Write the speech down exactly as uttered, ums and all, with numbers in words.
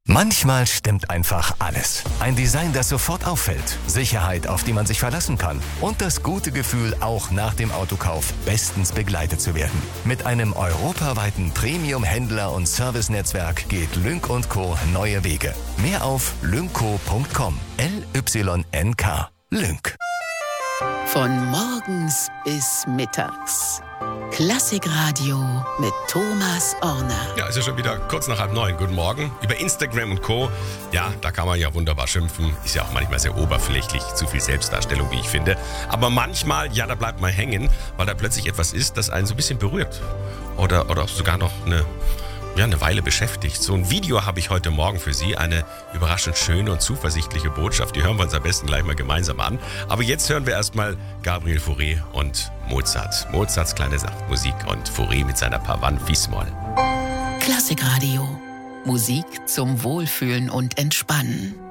Manchmal stimmt einfach alles. Ein Design, das sofort auffällt, Sicherheit, auf die man sich verlassen kann und das gute Gefühl, auch nach dem Autokauf bestens begleitet zu werden. Mit einem europaweiten Premium-Händler- und Servicenetzwerk geht Lynk und Co. neue Wege. Mehr auf lynco punkt com. L Y N K. Lynk. Von morgens bis mittags. Klassikradio mit Thomas Orner. Ja, es ist schon wieder kurz nach halb neun. Guten Morgen. Über Instagram und Co. Ja, da kann man ja wunderbar schimpfen. Ist ja auch manchmal sehr oberflächlich. Zu viel Selbstdarstellung, wie ich finde. Aber manchmal, ja, da bleibt man hängen, weil da plötzlich etwas ist, das einen so ein bisschen berührt. Oder, oder sogar noch eine... Ja, eine Weile beschäftigt. So ein Video habe ich heute Morgen für Sie, eine überraschend schöne und zuversichtliche Botschaft. Die hören wir uns am besten gleich mal gemeinsam an. Aber jetzt hören wir erstmal Gabriel Fauré und Mozart. Mozarts kleine Sachtmusik und Fauré mit seiner Pavane Fis-Moll. Klassikradio. Musik zum Wohlfühlen und Entspannen.